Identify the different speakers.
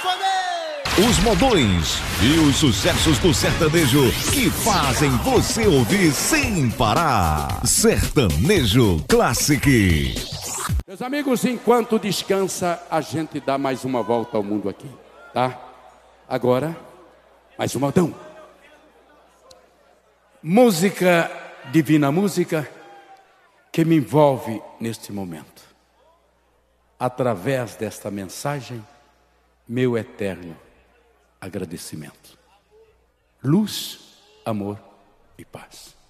Speaker 1: Os modões e os sucessos do sertanejo que fazem você ouvir sem parar. Sertanejo Classic.
Speaker 2: Meus amigos, enquanto descansa, a gente dá mais uma volta ao mundo aqui, tá? Agora, mais um modão. Música, divina música, que me envolve neste momento. Através desta mensagem, meu eterno agradecimento. Luz, amor e paz.